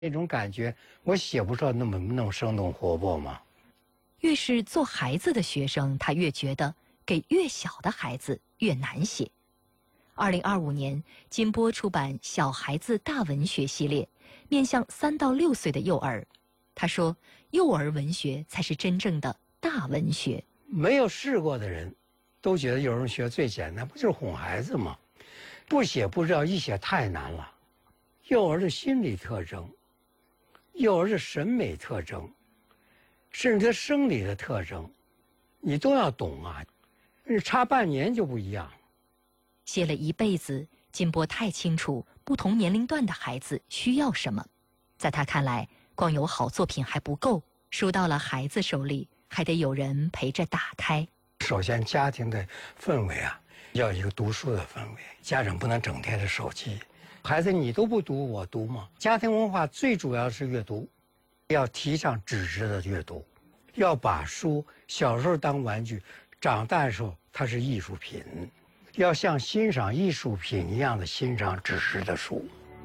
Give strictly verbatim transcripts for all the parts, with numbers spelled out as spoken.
那种感觉，我写不出来那么那么生动活泼嘛。 越是做孩子的学生，他越觉得给越小的孩子越难写。二零二五年，金波出版《小孩子大文学》系列，面向三到六岁的幼儿。他说，幼儿文学才是真正的大文学。 没有试过的人，都觉得幼儿文学最简单，不就是哄孩子吗？不写不知道，一写太难了。幼儿的心理特征，幼儿的审美特征，甚至他生理的特征，你都要懂啊。差半年就不一样。 写了一辈子，金波太清楚不同年龄段的孩子需要什么。在他看来，光有好作品还不够，书到了孩子手里，还得有人陪着打开。 首先，家庭的氛围啊，要有一个读书的氛围，家长不能整天的手机。孩子，你都不读，我读吗？家庭文化最主要是阅读，要提倡纸质的阅读，要把书小时候当玩具，长大的时候它是艺术品，要像欣赏艺术品一样的欣赏纸质的书。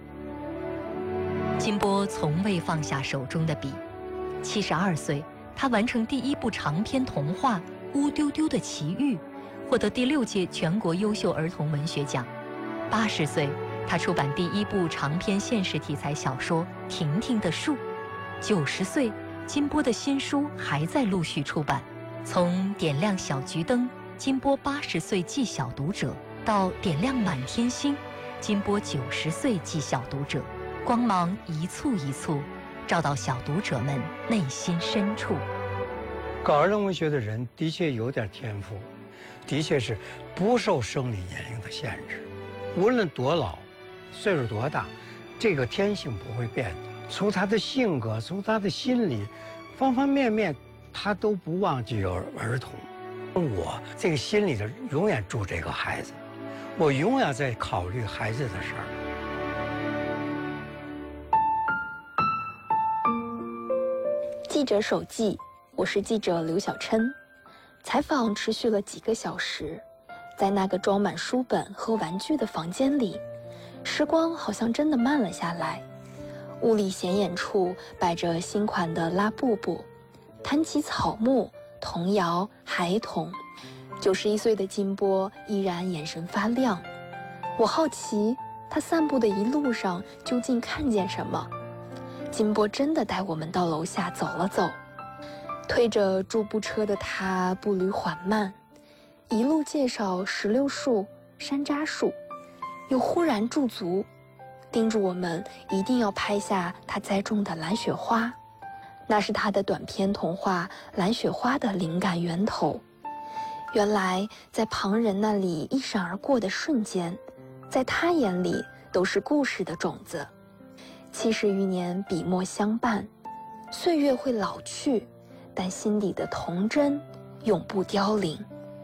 金波从未放下手中的笔，七十二岁，他完成第一部长篇童话《乌丢丢的奇遇》，获得第六届全国优秀儿童文学奖。八十岁，他出版第一部长篇现实题材小说《婷婷的树》。九十岁，金波的新书还在陆续出版。从点亮小桔灯，金波八十岁记小读者，到点亮满天星，金波九十岁记小读者，光芒一簇一簇，照到小读者们内心深处。 搞儿童文学的人的确有点天赋，的确是不受生理年龄的限制，无论多老，岁数多大，这个天性不会变的。从他的性格，从他的心理，方方面面，他都不忘记有儿童。我这个心里头永远住这个孩子，我永远在考虑孩子的事儿。 记者手记，我是记者刘小琛。采访持续了几个小时，在那个装满书本和玩具的房间里，时光好像真的慢了下来。屋里显眼处摆着新款的拉布布，谈起草木、童谣、孩童。九十一岁的金波依然眼神发亮。我好奇他散步的一路上究竟看见什么。金波真的带我们到楼下走了走，推着助步车的他步履缓慢，一路介绍石榴树、山楂树，又忽然驻足，叮嘱我们一定要拍下他栽种的蓝雪花，那是他的短篇童话《蓝雪花》的灵感源头。原来在旁人那里一闪而过的瞬间，在他眼里都是故事的种子。七十余年笔墨相伴，岁月会老去，但心底的童真永不凋零。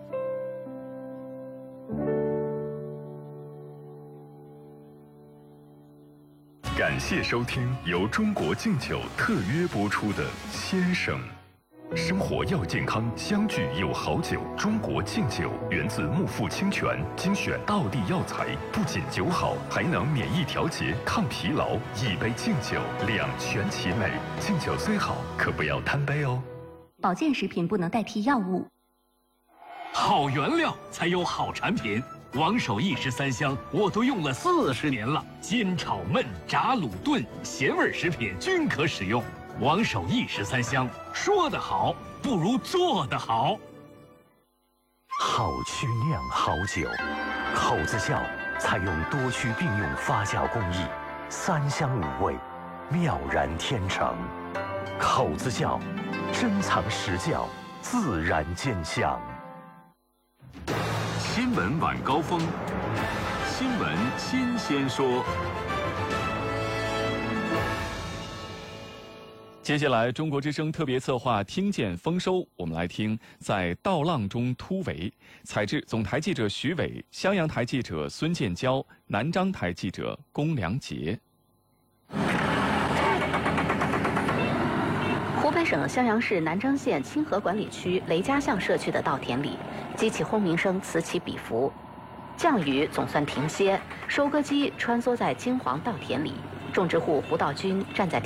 感谢收听由中国敬酒特约播出的《先生》。生活要健康，相聚有好酒。中国敬酒源自木富清泉，精选道地药材，不仅酒好，还能免疫调节、抗疲劳。一杯敬酒，两全其美。敬酒虽好，可不要贪杯哦。 保健食品不能代替药物。 好原料才有好产品。王守义十三香，我都用了四十年了，煎、炒、焖、炸、卤、炖，咸味食品均可使用。王守义十三香，说得好，不如做得好。 好曲酿好酒，口子窖采用多曲并用发酵工艺，三香五味，妙然天成。口子窖，珍藏实窖，自然见香。 新闻晚高峰，新闻新鲜说。 接下来，中国之声特别策划《听见丰收》，我们来听在稻浪中突围。采制总台记者徐伟，襄阳台记者孙建交，南章台记者龚良杰。 湖北省襄阳市南章县清河管理区雷家巷社区的稻田里，机器轰鸣声此起彼伏。降雨总算停歇，收割机穿梭在金黄稻田里，种植户胡道军站在